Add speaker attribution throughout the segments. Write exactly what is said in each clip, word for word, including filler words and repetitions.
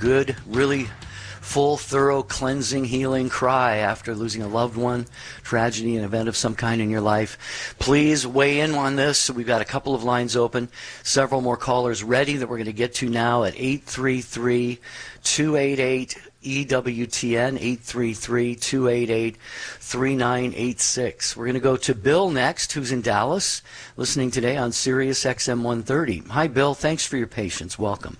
Speaker 1: good, really full, thorough, cleansing, healing cry after losing a loved one, tragedy, an event of some kind in your life. Please weigh in on this. We've got a couple of lines open, several more callers ready that we're going to get to now at eight three three, two eight eight, E W T N, eight three three, two eight eight, three nine eight six. We're going to go to Bill next, who's in Dallas, listening today on Sirius X M one thirty. Hi, Bill. Thanks for your patience. Welcome.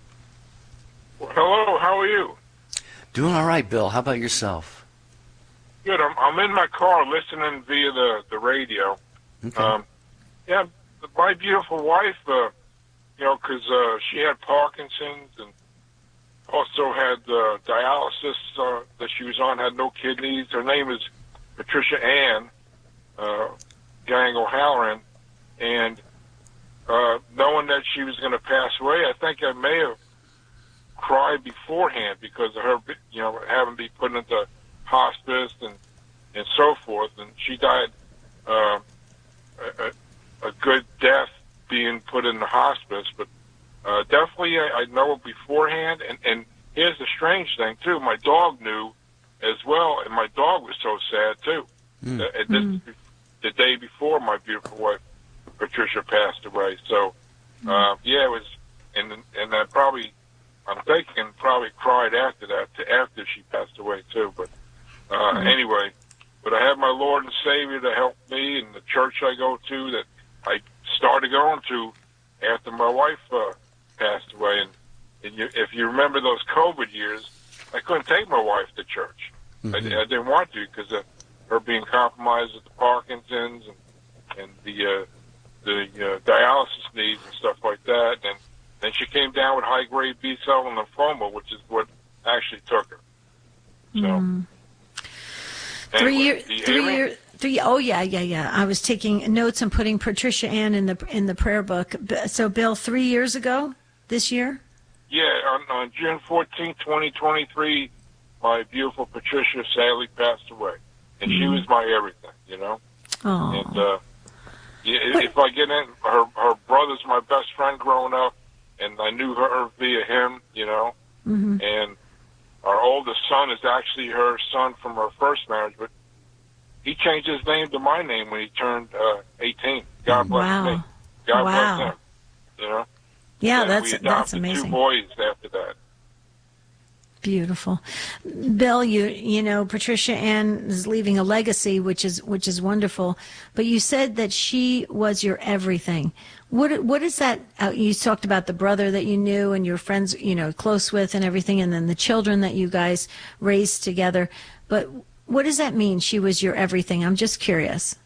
Speaker 2: Well, hello. How are you?
Speaker 1: Doing all right, Bill. How about yourself?
Speaker 2: Good. I'm, I'm in my car listening via the, the radio.
Speaker 1: Okay.
Speaker 2: Um, yeah, my beautiful wife, uh, you know, because uh, she had Parkinson's and also had uh, dialysis uh, that she was on, had no kidneys. Her name is Patricia Ann uh, Gang O'Halloran. And uh, knowing that she was going to pass away, I think I may have cried beforehand because of her, you know, having to be put into hospice and and so forth. And she died uh, a, a good death being put in the hospice. But uh, definitely, I, I know beforehand. And, and here's the strange thing too: my dog knew as well, and my dog was so sad too.
Speaker 1: Mm.
Speaker 2: Uh, this, mm. The day before my beautiful wife Patricia passed away. So uh, yeah, it was, and and I probably. I'm thinking probably cried after that, after she passed away too. But uh, mm-hmm. anyway, but I have my Lord and Savior to help me, and the church I go to that I started going to after my wife uh, passed away. And, and you, if you remember those COVID years, I couldn't take my wife to church. Mm-hmm. I, I didn't want to because of her being compromised with the Parkinson's and, and the uh, the uh, dialysis needs and stuff like that. And then she came down with high-grade B-cell lymphoma, which is what actually took her. So,
Speaker 3: mm.
Speaker 2: anyway,
Speaker 3: three years, three years, three. Oh yeah, yeah, yeah. I was taking notes and putting Patricia Ann in the in the prayer book. So, Bill, three years ago, this year.
Speaker 2: Yeah, on, on June fourteenth, twenty twenty-three, my beautiful Patricia sadly passed away, and mm. she was my everything, you know.
Speaker 3: Oh.
Speaker 2: And uh, yeah, if I get in, her her brother's my best friend growing up. And I knew her via him, you know. Mm-hmm. And our oldest son is actually her son from her first marriage, but he changed his name to my name when he turned uh, eighteen. God bless
Speaker 3: wow.
Speaker 2: me. God
Speaker 3: wow.
Speaker 2: bless him. You know.
Speaker 3: Yeah,
Speaker 2: and
Speaker 3: that's
Speaker 2: we
Speaker 3: that's amazing.
Speaker 2: Two boys after that.
Speaker 3: Beautiful. Bill, you you know, Patricia Ann is leaving a legacy, which is which is wonderful. But you said that she was your everything. What what is that? Uh, you talked about the brother that you knew and your friends, you know, close with and everything, and then the children that you guys raised together. But what does that mean? She was your everything. I'm just curious.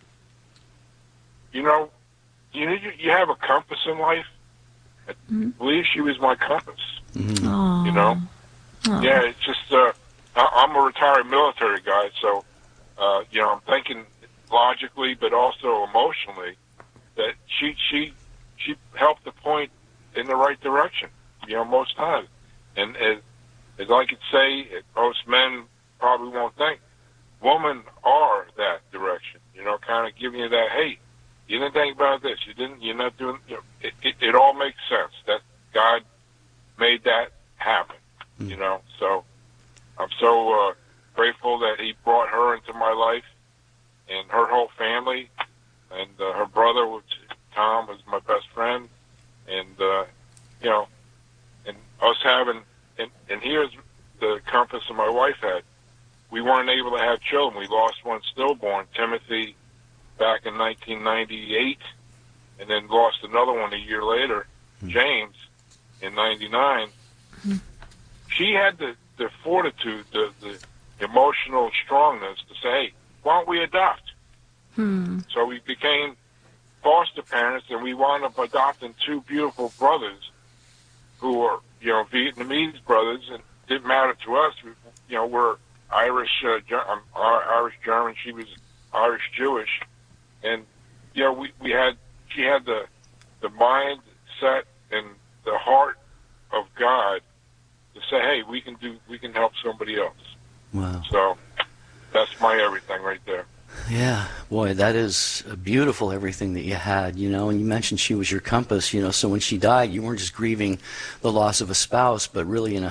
Speaker 2: You know, you you have a compass in life. I mm-hmm. believe she was my compass.
Speaker 3: Mm-hmm.
Speaker 2: You know.
Speaker 3: Aww.
Speaker 2: Yeah, it's just, uh, I'm a retired military guy, so, uh, you know, I'm thinking logically, but also emotionally, that she, she, she helped the point in the right direction, you know, most times. And as, as I could say, most men probably won't think, women are that direction, you know, kind of giving you that, hey, you didn't think about this, you didn't, you're not doing, you know, it, it, it all makes sense that God made that happen. You know, so I'm so uh, grateful that he brought her into my life and her whole family, and uh, her brother, which Tom, was my best friend, and uh, you know, and us having, and, and here's the compass that my wife had. We weren't able to have children. We lost one stillborn, Timothy, back in nineteen ninety-eight, and then lost another one a year later, James, in ninety-nine. Mm-hmm. She had the, the fortitude, the, the emotional strongness to say, hey, why don't we adopt?
Speaker 3: Hmm.
Speaker 2: So we became foster parents, and we wound up adopting two beautiful brothers who were, you know, Vietnamese brothers, and it didn't matter to us. We, you know, we're Irish, uh, um, Irish German. She was Irish Jewish, and you know, we, we had she had the the mindset and the heart of God to say, hey, we can do, we can help somebody else.
Speaker 1: Wow.
Speaker 2: So that's my everything right there.
Speaker 1: Yeah, boy, that is a beautiful everything that you had, you know, and you mentioned she was your compass, you know, so when she died, you weren't just grieving the loss of a spouse, but really in a